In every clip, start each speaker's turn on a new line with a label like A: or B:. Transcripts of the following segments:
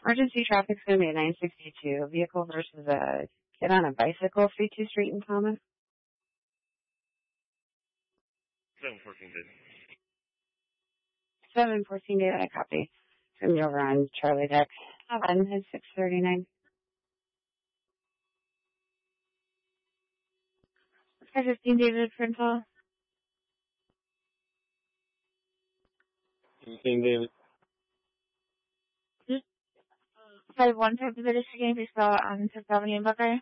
A: Emergency traffic's going to be at 962. Vehicle versus a kid on a bicycle, 32 Street in Thomas.
B: 714 did.
A: 714 did, I copy. From over on Charlie Deck. On is 639. 515 David Printle.
B: 15 David.
C: 515 David is again, please spell on 6th Avenue in Buckeye.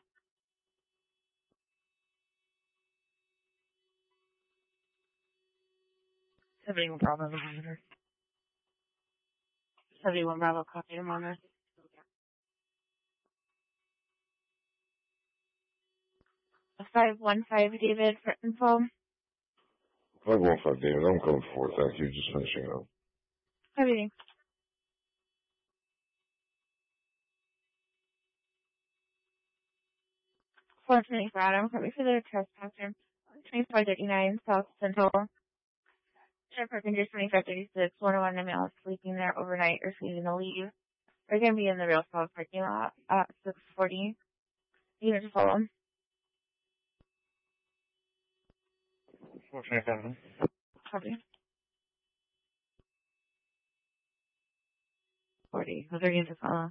A: Seventy-one Bravo monitor. 71 Bravo copy to monitor.
C: 515 David Printle.
D: 515 David, I'm coming forward, thank you, just finishing up.
C: Everything. 424 Adam, coming for the trespasser. 2539 South Central. Carpenter 2536, 101 male sleeping there overnight or sleeping to leave. They're going to be in the Real South parking lot at 640. You need to follow them.
B: 427.
C: Copy.
A: 40. Those are going to follow.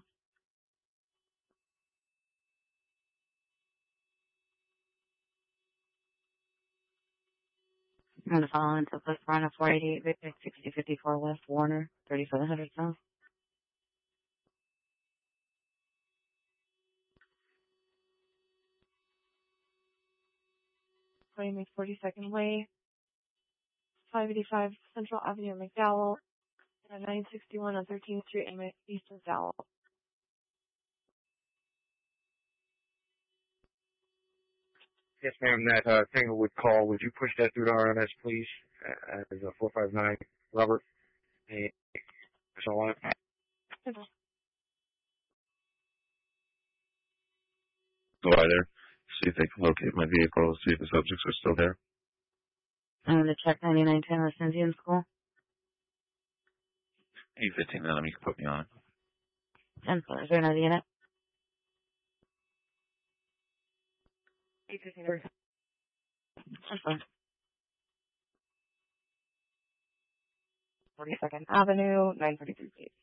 A: I'm going to follow until Cliff Run of 488 Victor 6054 West Warner 3700 South.
C: Miami 42nd Way, 585 Central Avenue, McDowell, and 961 on 13th Street in East McDowell.
B: Yes, ma'am, that Tanglewood call, would you push that through to RMS, please? As a 459 Robert. And so on.
C: Okay.
D: Go by there, see if they can locate my vehicle, see if the subjects are still there.
A: I'm going to check 9910 Recensian School.
D: 815, then you can put me on.
A: 10-4. Is there another unit?
C: 815.
A: 10-4.
C: 42nd Avenue, 933 feet.